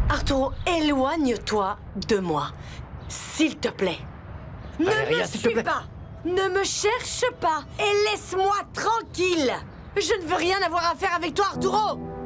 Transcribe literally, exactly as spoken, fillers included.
Arturo, éloigne-toi de moi. S'il te plaît. Valéria, ne me s'il te suis plaît. pas. Ne me cherche pas. Et laisse-moi tranquille. Je ne veux rien avoir à faire avec toi, Arturo.